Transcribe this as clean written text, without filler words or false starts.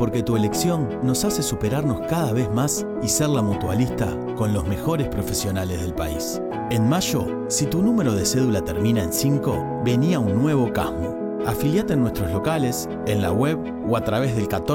porque tu elección nos hace superarnos cada vez más y ser la mutualista con los mejores profesionales del país. En mayo, si tu número de cédula termina en 5, vení a un nuevo CASMU. Afiliate en nuestros locales, en la web o a través del 14